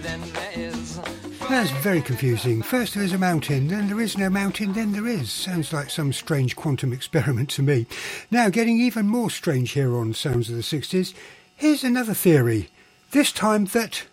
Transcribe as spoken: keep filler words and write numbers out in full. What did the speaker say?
That's very confusing. First there is a mountain, then there is no mountain, then there is. Sounds like some strange quantum experiment to me. Now, getting even more strange here on Sounds of the sixties, here's another theory. This time that